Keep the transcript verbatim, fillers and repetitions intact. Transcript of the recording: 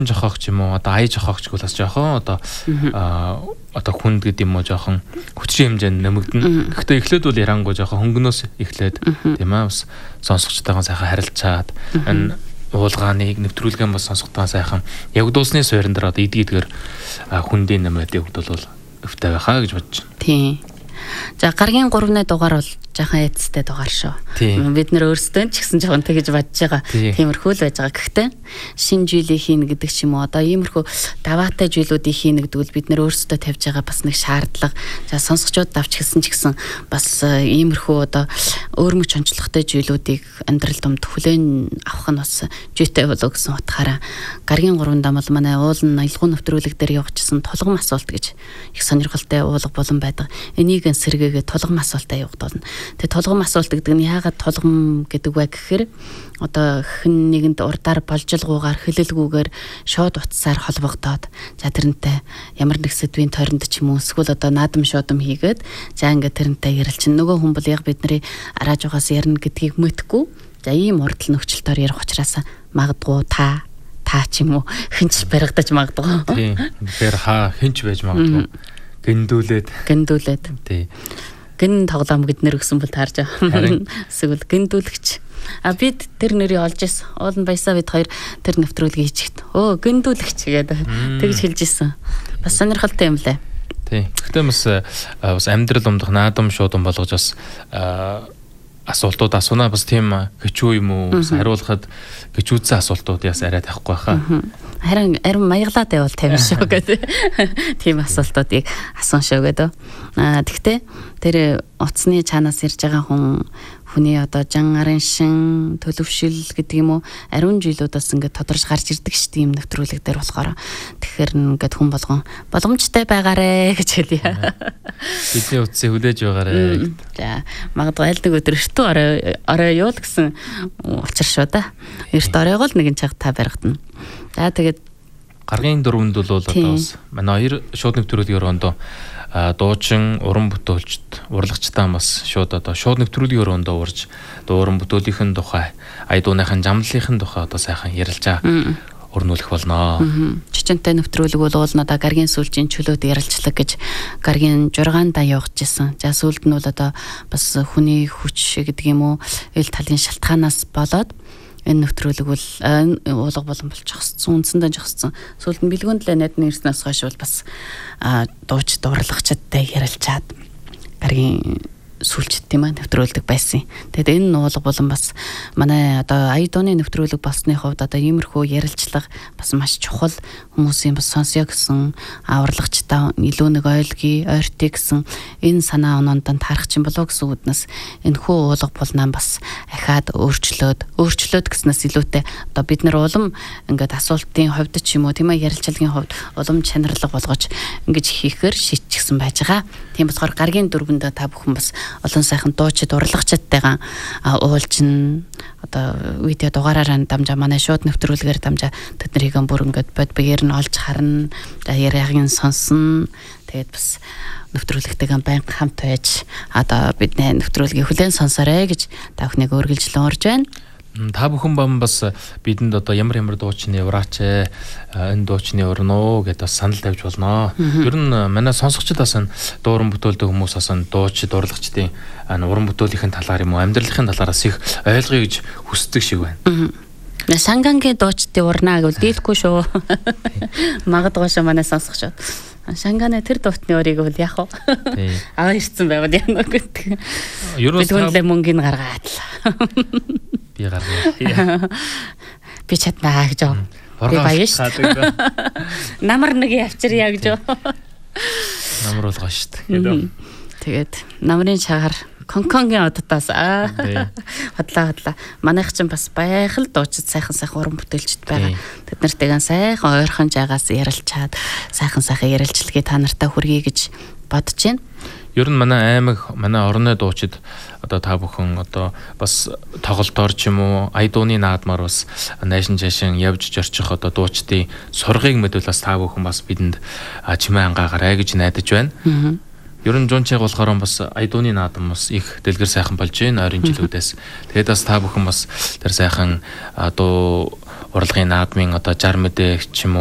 жохоог ч юм уу одоо ая жохоог ч бас жоохон одоо одоо хүнд гэдэг юм уу жоохон хүчрийн хэмжээнд нэмэгдэнэ. Гэхдээ эхлээд бол ярангуй жоохон хөнгөнөөс эхлээд тийм ээ бас сонсогчтойгоо сайхан харилцаад энэ уулгааныг нэвтрүүлгэн бас сонсохтойгоо сайхан явагдуулсны суурин дээр одоо эдгийдгээр хүндийн нэмээд явагдвал өвтэй байхаа гэж бодож байна. Тийм. За гаргийн гуравны дугаар бол жоохон эцтэй дугаар шүү. Бид нэр өөрсдөө ч гэсэн жоохон тэгж бодож байгаа. Тиймэрхүү л байж байгаа. Гэхдээ шинэ жилийн хийнэ гэдэг ч юм уу одоо иймэрхүү даваатай жилүүдийн хийнэ гэдэг бол бид нэр өөрсдөө тавьж байгаа бас нэг шаардлага. За сонсогчдод давч хэлсэн ч гэсэн бас иймэрхүү одоо өөрмөч онцлогтой жилүүдийг амьдрал домд хүлээн авах нь бас жийтэй болов гэсэн утгаараа гаргийн гуравнд бол манай уулын аялгау нэвтрүүлэг дээр явуулчихсан тулгам асуулт гэж их сонирхолтой уулга болон байдаг. Энийг сэргээгээ тулгам асуултаа явуулна. Тэгээ тулгам асуулт гэдэг нь яагаад тулгам гэдэг вэ гэхээр одоо хэн нэгэнд урдаар болжилгуугаар хөлөлгүүгээр шууд утсаар холбогдоод за тэрнтэй ямар нэг сэдвийн тойронд ч юм уу эсвэл одоо наадам шуудам хийгээд за ингээд тэрнтэй ярилчин нөгөө хүн бол яг бидний арааж угаас ярина гэдгийг мэдгүй за ийм урдл нөхцөлтөөр ярих учраас магадгүй та та ч юм уу хинч баригдаж магадгүй. Тийм. Тэр хаа хинч байж магадгүй. Гиндүүлээд гиндүүлээд тий гин тоглоом гэднэр өгсөн бол таарж байгаа. Эсвэл гиндүүлэгч. А бид тэр нэрийг олж ирсэн. Уулын баясаа бид хоёр тэр нэвтрүүлгийг хийчихт. Өө гиндүүлэгч гэдэг. Тэгж хэлж ирсэн. Бас сонирхолтой юм лээ. Тий. Гэхдээ бас бас амьдрал умдах наадам шуудан болгож бас асуултууд асуунаа бас тийм хэцүү юм уу хариулахад гिचүүдсэн асуултууд яс арай тахгүй хаа. Харин арим маяглаад байвал тавина шүү гэдэг. Тийм асуултуудыг асуун шүү гэдэг. Аа тэгтээ тэр утасны чанаас ирж байгаа хүн хүний одоо жан арын шин төлөвшил гэдэг юм уу ариун жилүүдээс ингээд тодорж гарч ирдэг шүү дээ юм нэвтрүүлэг дээр болохоор тэгэхээр ингээд хүн болгон боломжтой байгаарэ гэж хэлье. Бидний утсыг хүлээж байгаарэ. За магадгүй аль нэг өдөр эртөө орой орой юу л гэсэн учир шүү да. Эрт оройгоо л нэгэн цаг та баригдана. За тэгээд гаргийн дөрвөнд бол одоо бас манай хоёр шууд нэвтрүүлгээр ондоо дуучин уран бүтээлчд урлагчтай бас шууд одоо шууд нэвтрүүлгээр ондоо урж уран бүтээлийнхэн тухай ая дууныхын жамлалынхын тухай одоо сайхан ярилцаа өрнүүлэх болно. Чичэнтэй нэвтрүүлэг бол уулнада гаргийн сүлжийн чөлөөт ярилцлага гэж гаргийн жургаандаа явуулж ирсэн. За сүлд нь бол одоо бас хүний хүч гэдэг юм уу эл талын шалтгаанаас болоод энэ нэвтрүүлэг бол уулга болон болж зогссон үндсэндээ зогссон. Сүүлд нь бэлгүүнд л найд нэрснээс хойш бол бас дууч дурлагчдтай ярилцаад гаргийн сүлжид тийм ээ нэвтрүүлдэг байсан. Тэгэд энэ уулга болон бас манай одоо ая дууны нэвтрүүлэг болсны хувьд одоо иймэрхүү ярилцлага бас маш чухал хүмүүсийн бас сонсё гэсэн аварлагчтай илүү нэг ойлгий ойртыг гэсэн энэ санаа оноонд таарах чинь болов гэсэн үднэс энэ хүү уулга болнаа бас ахаад өөрчлөөд өөрчлөөд гэснээс илүүтэй одоо бид нар улам ингээд асуултын хувьд ч юм уу тийм ээ ярилцлагын хувьд улам чанарлаг болгож ингэж хийхээр шийдчихсэн байж байгаа. Тийм болохоор гаргийн дөрвөнд та бүхэн бас олон сайхан дуучид урлагчдтайгаа уулзна одоо видео дугаараар дамжаа манай шууд нэвтрүүлгээр дамжаа тэд нарыг бүр ингээд бод биеэр нь олж харна яриагийн сонсно тэгээд бас нэвтрүүлэгтэйгээ байнга хамт байж одоо бидний нэвтрүүлгийг хүлээн сонсоорой гэж та бүхнийг өргөлжлөн урьж байна. Та бүхэн бам бас бидэнд одоо ямар ямар дуучны ураач энэ дуучны урноо гэдээ бас санал тавьж болно. Ер нь манай сонсогчдаас нь дууран бүтээлдэг хүмүүсээс нь дуучид урлагчдын уран бүтээлийнхэн талаар юм уу амьдралын талаараас их ойлгоё гэж хүсдэг шиг байна. Шангангийн дуучдын урнаа гэвэл дийлэхгүй шүү. Магадгүй шүү манай сонсогчд. Шанганы тэр дуутны өрийг бол яах вэ? Аа ирсэн байвал яана гэдэг. Ер нь л мөнгөний гаргаад л. Би гаргая. Би чаднаа гэж юу. Би баяа шүү. Намар нэг явчирья гэж юу. Намар бол гоё шүү. Тэгээд намрын чагаар конконгийн одтаас аа хотлаа хотлаа манайх чинь бас байх л дуучид сайхан сайхан уран бүтээлчд байгаа. Тэд нартайгаа сайхан ойрхон жагаас ярилцаад сайхан сайхан ярилцлагыг та нартай хүргэе гэж бодож байна. Ер нь манай аймаг манай орны дуучид одоо та бүхэн одоо бас тоглолтоор ч юм уу ая дууны наадмаар бас наашин жашин явж зорчих одоо дуучдын сургыг мэдвэл бас та бүхэн бас бидэнд чимээ ангаагаарай гэж найдаж байна. Ер нь жунчиг болохоор бас ая дууны наадам бас их дэлгэр сайхан болж байна ойрын жилүүдээс. Тэгээд бас та бүхэн бас тэр сайхан дуу урлагийн наадмын одоо жар мэдээ ч юм